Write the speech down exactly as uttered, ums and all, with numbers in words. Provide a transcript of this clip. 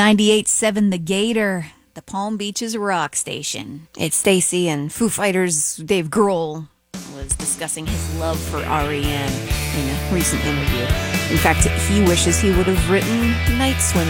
ninety-eight point seven The Gator, the Palm Beaches rock station. It's Stacy, and Foo Fighters' Dave Grohl was discussing his love for R E M in a recent interview. In fact, he wishes he would have written Night Swimmers.